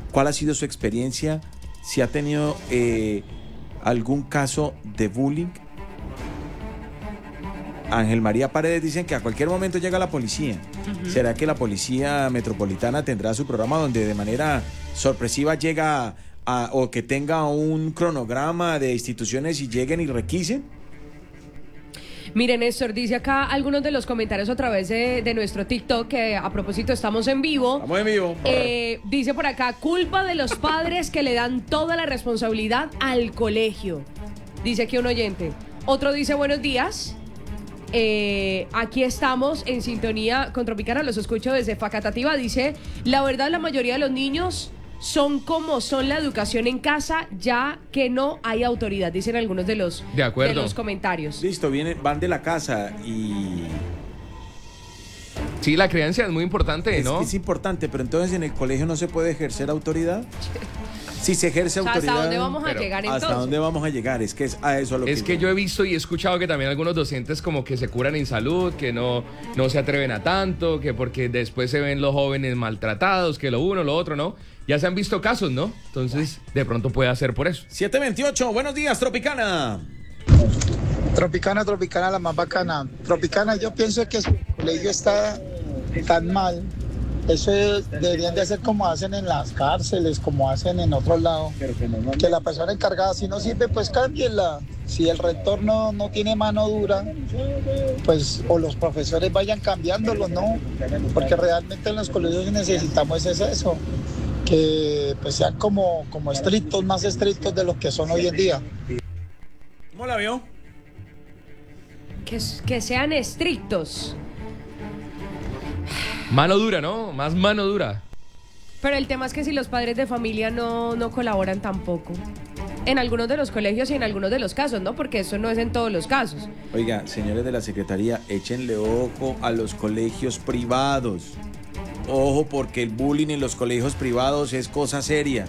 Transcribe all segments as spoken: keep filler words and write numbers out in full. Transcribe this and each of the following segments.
¿Cuál ha sido su experiencia? ¿Si ha tenido eh, algún caso de bullying? Ángel María Paredes dicen que a cualquier momento llega la policía. Uh-huh. ¿Será que la Policía Metropolitana tendrá su programa donde de manera sorpresiva llega a, o que tenga un cronograma de instituciones y lleguen y requisen? Miren, Néstor, dice acá algunos de los comentarios a través de, de nuestro TikTok, que a propósito estamos en vivo. Estamos en vivo. Eh, dice por acá, culpa de los padres que le dan toda la responsabilidad al colegio. Dice aquí un oyente. Otro dice, buenos días. Eh, aquí estamos en sintonía con Tropicana, los escucho desde Facatativá. Dice, la verdad la mayoría de los niños son como son la educación en casa, ya que no hay autoridad, dicen algunos de los, de acuerdo. de los comentarios. Listo, vienen, van de la casa y... Sí, la crianza es muy importante, es, ¿no? Es importante, pero entonces en el colegio no se puede ejercer autoridad. Si se ejerce o sea, autoridad... ¿hasta dónde vamos a pero, llegar entonces? ¿Hasta dónde vamos a llegar? Es que es a eso a lo es que... que yo he visto y he escuchado que también algunos docentes como que se curan en salud, que no, no se atreven a tanto, que porque después se ven los jóvenes maltratados, que lo uno, lo otro, ¿no? Ya se han visto casos, ¿no? Entonces, de pronto puede ser por eso. siete veintiocho, buenos días, Tropicana. Tropicana, Tropicana, la más bacana. Tropicana, yo pienso que su colegio está tan mal. Eso es, deberían de hacer como hacen en las cárceles, como hacen en otros lados. Que la persona encargada, si no sirve, pues cámbienla. Si el rector no, no tiene mano dura, pues o los profesores vayan cambiándolo, ¿no? Porque realmente en los colegios necesitamos es eso. Que pues sean como, como estrictos, más estrictos de los que son hoy en día. ¿Cómo la vio? Que, que sean estrictos. Mano dura, ¿no? Más mano dura. Pero el tema es que si los padres de familia no, no colaboran tampoco. En algunos de los colegios y en algunos de los casos, ¿no? Porque eso no es en todos los casos. Oiga, señores de la Secretaría, échenle ojo a los colegios privados. Ojo, porque el bullying en los colegios privados es cosa seria.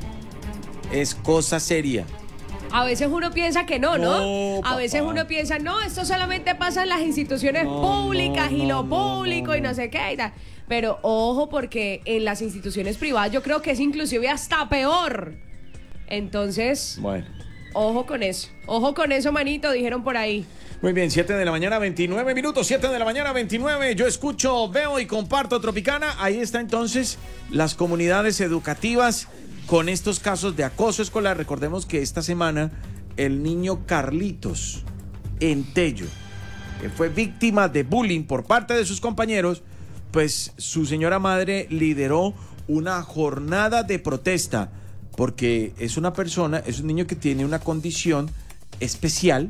Es cosa seria. A veces uno piensa que no, ¿no? No, a papá. veces uno piensa, no, esto solamente pasa en las instituciones No, públicas no, y lo no, público no, y no sé qué y tal. Pero ojo, porque en las instituciones privadas yo creo que es inclusive hasta peor. Entonces, Bueno. ojo con eso. Ojo con eso, manito, dijeron por ahí. Muy bien, siete de la mañana, veintinueve minutos, siete de la mañana, veintinueve. Yo escucho, veo y comparto Tropicana. Ahí está entonces las comunidades educativas con estos casos de acoso escolar. Recordemos que esta semana el niño Carlitos en Tello, que fue víctima de bullying por parte de sus compañeros, pues su señora madre lideró una jornada de protesta porque es una persona, es un niño que tiene una condición especial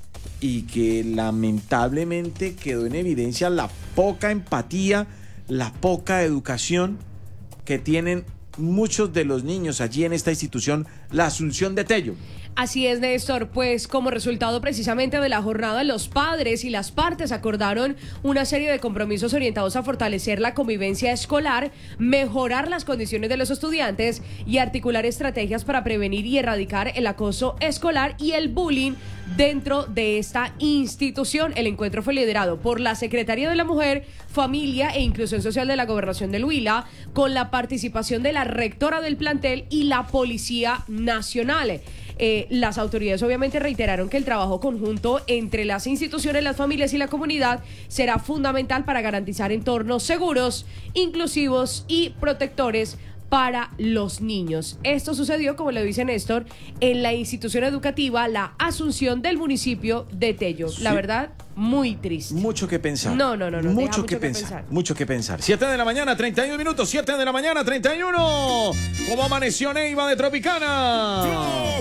y que lamentablemente quedó en evidencia la poca empatía, la poca educación que tienen muchos de los niños allí en esta institución, la Asunción de Tello. Así es, Néstor, pues como resultado precisamente de la jornada, los padres y las partes acordaron una serie de compromisos orientados a fortalecer la convivencia escolar, mejorar las condiciones de los estudiantes y articular estrategias para prevenir y erradicar el acoso escolar y el bullying dentro de esta institución. El encuentro fue liderado por la Secretaría de la Mujer, Familia e Inclusión Social de la Gobernación del Huila, con la participación de la rectora del plantel y la Policía Nacional. Eh, las autoridades obviamente reiteraron que el trabajo conjunto entre las instituciones, las familias y la comunidad será fundamental para garantizar entornos seguros, inclusivos y protectores para los niños. Esto sucedió, como le dice Néstor, en la institución educativa La Asunción del municipio de Tello. Sí. La verdad, muy triste. Mucho que pensar. No, no, no, no. Mucho, mucho que, que pensar, pensar. Mucho que pensar. siete de la mañana, treinta y uno minutos. siete de la mañana, treinta y uno. ¿Cómo amaneció Neiva de Tropicana?